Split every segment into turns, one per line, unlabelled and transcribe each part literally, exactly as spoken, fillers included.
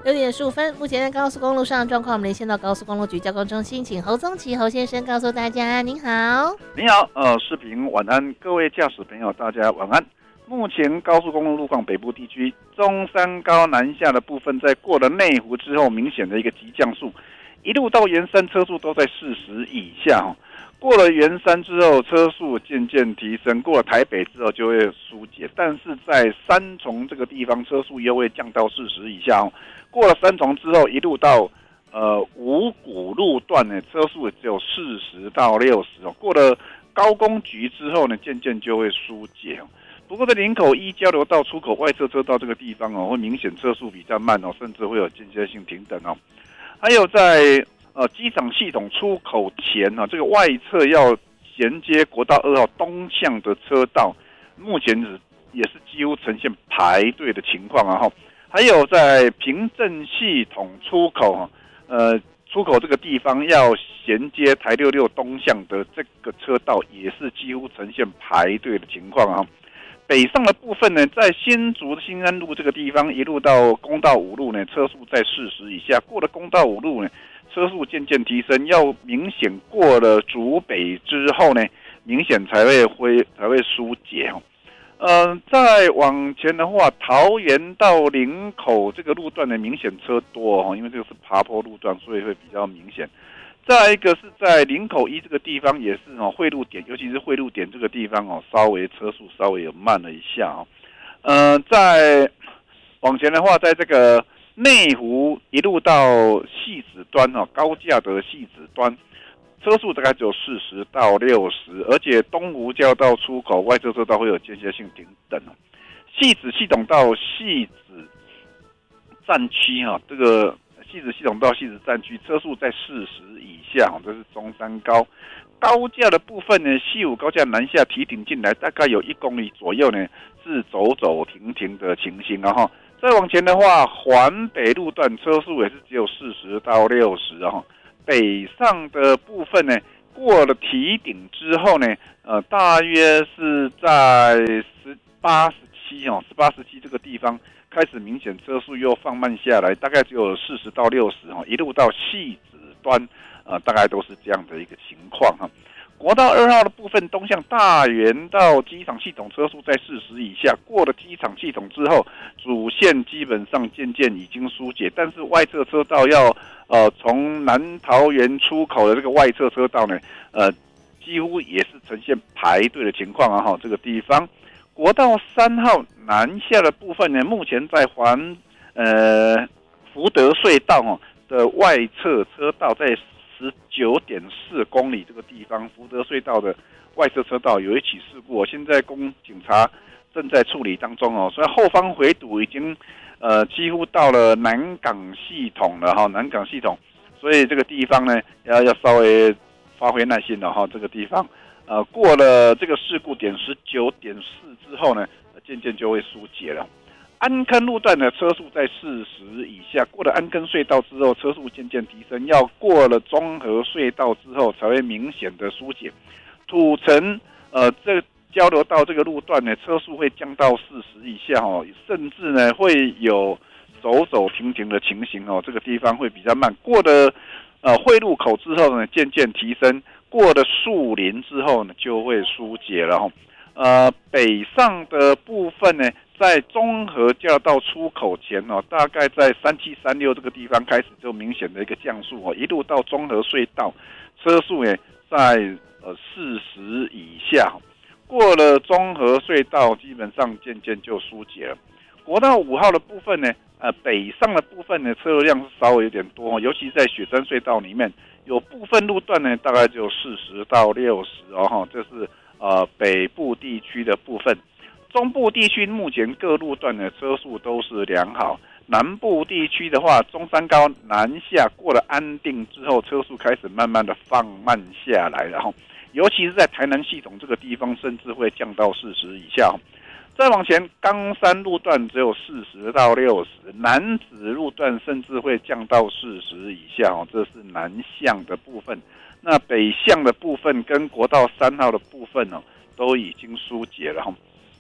六点十五分，目前在高速公路上状况，我们连线到高速公路局交通中心，请侯宗奇侯先生告诉大家。您好，
你好，呃，视频晚安，各位驾驶朋友，大家晚安。目前高速公路路况北部地区中山高南下的部分，在过了内湖之后，明显的一个急降速，一路到圆山车速都在四十以下哦。过了圆山之后，车速渐渐提升；过了台北之后就会疏解，但是在三重这个地方，车速又会降到四十以下哦。过了三重之后，一路到呃五股路段呢，车速只有四十到六十哦。过了高工局之后呢，渐渐就会疏解哦。不过在林口一交流道出口外侧车道这个地方哦，会明显车速比较慢哦，甚至会有间歇性停等哦。还有在呃机场系统出口前啊，这个外侧要衔接国道二号东向的车道，目前也是几乎呈现排队的情况啊哈。还有在平镇系统出口呃出口这个地方要衔接台六六东向的这个车道，也是几乎呈现排队的情况啊。北上的部分呢，在新竹新安路这个地方，一路到公道五路呢，车速在四十以下。过了公道五路呢，车速渐渐提升，要明显过了竹北之后呢，明显才会恢才会疏解哦。呃，再往前的话，桃园到林口这个路段呢，明显车多哦，因为这个是爬坡路段，所以会比较明显。再一个是在林口一这个地方，也是哦汇入点，尤其是汇入点这个地方哦，稍微车速稍微有慢了一下哦。呃，在往前的话，在这个内湖一路到汐止端哦，高架的汐止端，车速大概只有四十到六十，而且东湖交道出口外侧车道会有间歇性停等哦。汐止系统到汐止站区哈，这个汐止系统到汐止站区车速在四十以下，这是中山高。高架的部分呢，西武高架南下提顶进来，大概有一公里左右呢，是走走停停的情形啊哈。再往前的话，环北路段车速也是只有四十到六十啊。北上的部分呢，过了提顶之后呢，呃，大约是在十八、十七哦，十八、十七这个地方开始明显车速又放慢下来，大概只有四十到六十哦，一路到汐止端，呃，大概都是这样的一个情况哈。国道二号的部分，东向大园到机场系统车速在四十以下，过了机场系统之后，主线基本上渐渐已经疏解，但是外侧车道要呃从南桃园出口的这个外侧车道呢，呃，几乎也是呈现排队的情况啊哈。这个地方，国道三号南下的部分呢，目前在环呃福德隧道哦的外侧车道在十九点四公里这个地方，福德隧道的外侧车道有一起事故，现在公警察正在处理当中哦，所以后方回堵已经呃几乎到了南港系统了哈，南港系统，所以这个地方呢要要稍微发挥耐心了哈，这个地方呃过了这个事故点十九点四之后呢，渐渐就会疏解了。安坑路段的车速在四十以下，过了安坑隧道之后，车速渐渐提升，要过了中和隧道之后才会明显的疏解。土城呃这交流道这个路段呢，车速会降到四十以下哦，甚至呢会有走走停停的情形哦，这个地方会比较慢。过了呃汇入口之后呢，渐渐提升，过了树林之后呢，就会疏解了哈。呃，北上的部分呢，在中和交流道出口前哦，大概在三七三六这个地方开始就明显的一个降速哦，一路到中和隧道，车速呢在呃四十以下，过了中和隧道，基本上渐渐就疏解了。国道五号的部分呢，呃，北上的部分呢，车流量是稍微有点多，尤其在雪山隧道里面，有部分路段呢，大概就四十到六十哦，这是。呃，北部地区的部分，中部地区目前各路段的车速都是良好。南部地区的话，中山高南下过了安定之后，车速开始慢慢的放慢下来了哈。尤其是在台南系统这个地方，甚至会降到四十以下。再往前，冈山路段只有四十到六十，南子路段甚至会降到四十以下哦，这是南向的部分。那北向的部分跟国道三号的部分哦，都已经疏解了哈。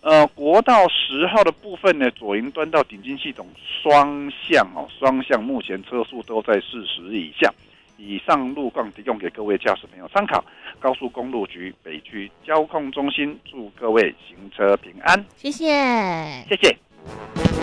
呃，国道十号的部分呢，左营端到顶金系统双向哦，双向目前车速都在四十以下。以上路况提供给各位驾驶朋友参考。高速公路局北区交控中心祝各位行车平安，
谢谢，
谢谢。